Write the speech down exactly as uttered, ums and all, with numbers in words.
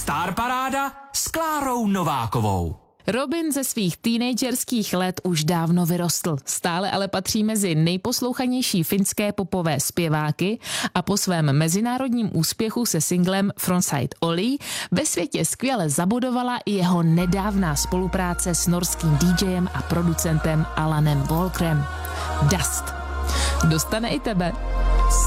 Star Paráda s Klárou Novákovou. Robin ze svých teenagerských let už dávno vyrostl, stále ale patří mezi nejposlouchanější finské popové zpěváky a po svém mezinárodním úspěchu se singlem Frontside Ollie ve světě skvěle zabudovala i jeho nedávná spolupráce s norským DJem a producentem Alanem Walkerem. Dust. Dostane i tebe.